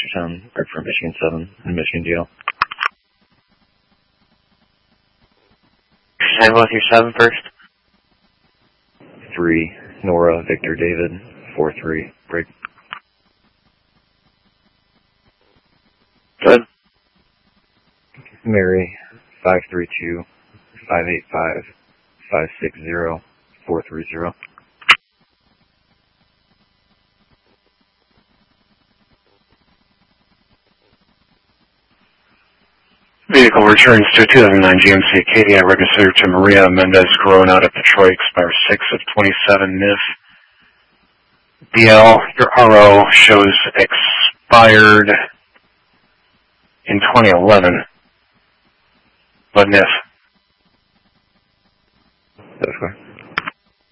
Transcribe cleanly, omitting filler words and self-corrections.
Town, right for Michigan 7 and Michigan DL. Can I have both your 7 first? 3, Nora, Victor, David, 4-3, break. Good. Mary, 532, 585, 560, 430. Vehicle returns to 2009 GMC Acadia, registered to Maria Mendez Corona out of Detroit, expires 6 of 27 NIF. DL, your RO shows expired in 2011, but NIF. That's correct.